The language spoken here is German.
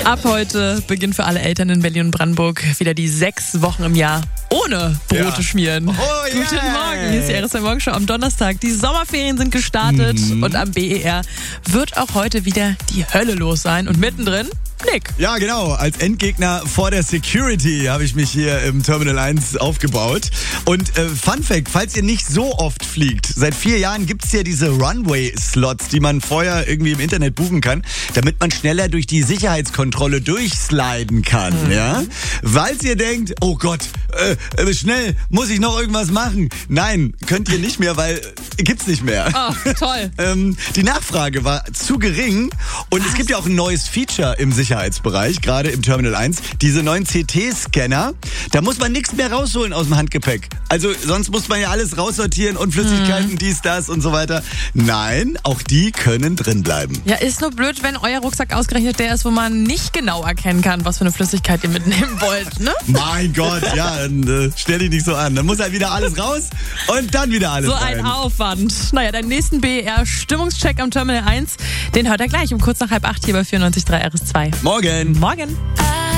Ab heute beginnt für alle Eltern in Berlin und Brandenburg wieder die 6 Wochen im Jahr ohne Brote schmieren. Oh, Guten Morgen, hier ist die RSW Morgenshow am Donnerstag. Die Sommerferien sind gestartet und am BER wird auch heute wieder die Hölle los sein. Und mittendrin Nick. Ja, genau. Als Endgegner vor der Security habe ich mich hier im Terminal 1 aufgebaut. Und Fun Fact, falls ihr nicht so oft fliegt, seit 4 Jahren gibt es ja diese Runway-Slots, die man vorher irgendwie im Internet buchen kann, damit man schneller durch die Sicherheitskontrolle durchsliden kann. Ja? Falls ihr denkt, oh Gott, schnell, muss ich noch irgendwas machen? Nein, könnt ihr nicht mehr, weil gibt's nicht mehr. Oh, toll. Die Nachfrage war zu gering und es gibt ja auch ein neues Feature im Sicherheitsbereich, gerade im Terminal 1, diese neuen CT-Scanner. Da muss man nichts mehr rausholen aus dem Handgepäck. Also sonst muss man ja alles raussortieren und Flüssigkeiten, dies, das und so weiter. Nein, auch die können drin bleiben. Ja, ist nur blöd, wenn euer Rucksack ausgerechnet der ist, wo man nicht genau erkennen kann, was für eine Flüssigkeit ihr mitnehmen wollt, ne? Mein Gott, ja, dann stell dich nicht so an. Dann muss halt wieder alles raus und dann wieder alles rein. So ein Aufwand. Naja, deinen nächsten BER-Stimmungscheck am Terminal 1, den hört er gleich um kurz nach 7:30 hier bei 94.3 RS2. Morgen. Morgen.